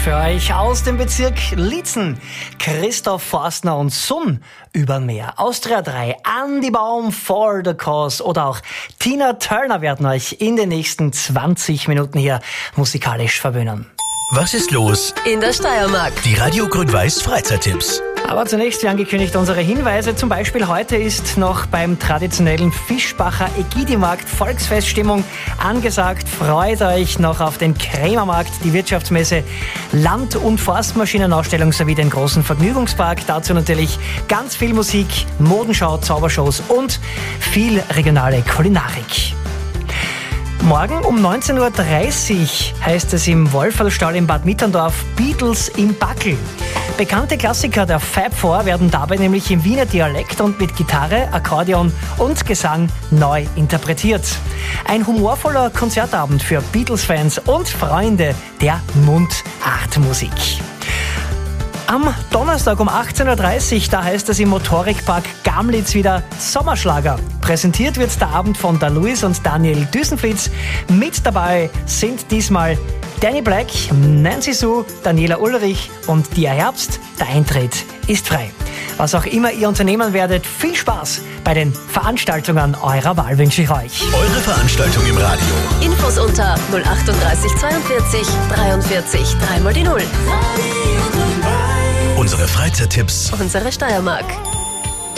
für euch aus dem Bezirk Liezen. Christoph Forstner und Sun über Meer. Austria 3, Andy Baum, For the Cause oder auch Tina Turner werden euch in den nächsten 20 Minuten hier musikalisch verwöhnen. Was ist los in der Steiermark? Die Radio Grün-Weiß Freizeittipps. Aber zunächst, wie angekündigt, unsere Hinweise. Zum Beispiel heute ist noch beim traditionellen Fischbacher Ägidimarkt Volksfeststimmung angesagt. Freut euch noch auf den Krämermarkt, die Wirtschaftsmesse, Land- und Forstmaschinenausstellung sowie den großen Vergnügungspark. Dazu natürlich ganz viel Musik, Modenschau, Zaubershows und viel regionale Kulinarik. Morgen um 19.30 Uhr heißt es im Wolferlstall in Bad Mitterndorf Beatles im Backel. Bekannte Klassiker der Fab Four werden dabei nämlich im Wiener Dialekt und mit Gitarre, Akkordeon und Gesang neu interpretiert. Ein humorvoller Konzertabend für Beatles-Fans und Freunde der Mundartmusik. Am Donnerstag um 18.30 Uhr, da heißt es im Motorikpark Gamlitz wieder Sommerschlager. Präsentiert wird der Abend von der Luis und Daniel Düsenflitz. Mit dabei sind diesmal Danny Black, Nancy Sue, Daniela Ulrich und Dia Herbst. Der Eintritt ist frei. Was auch immer ihr unternehmen werdet, viel Spaß bei den Veranstaltungen eurer Wahl wünsche ich euch. Eure Veranstaltung im Radio. Infos unter 038 42 43 3 mal die 0. Unsere Freizeittipps. Unsere Steiermark.